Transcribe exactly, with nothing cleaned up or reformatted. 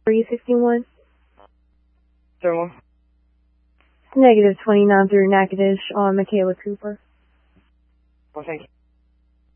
three sixty-one. Thermal. Negative twenty-nine through Natchitoches on Michaela Cooper. Well, thank you.